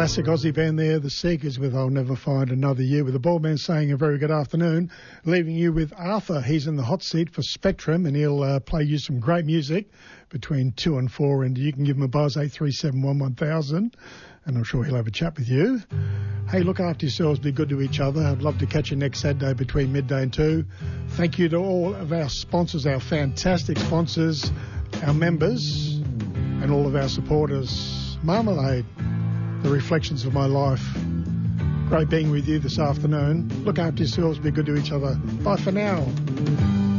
Classic Aussie band there, The Seekers, with I'll Never Find Another Year, with the ball man saying a very good afternoon, leaving you with Arthur. He's in the hot seat for Spectrum, and he'll play you some great music between 2 and 4, and you can give him a buzz, 837-1000, and I'm sure he'll have a chat with you. Hey, look after yourselves, be good to each other. I'd love to catch you next Saturday between midday and 2. Thank you to all of our sponsors, our fantastic sponsors, our members, and all of our supporters. Marmalade, the reflections of my life. Great being with you this afternoon. Look after yourselves, be good to each other. Bye for now.